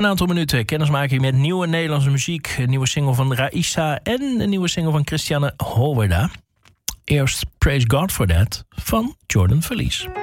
Een aantal minuten kennismaking met nieuwe Nederlandse muziek. Een nieuwe single van Raissa en een nieuwe single van Christiane Holwerda. Eerst Praise God for That van Jordan Verlies.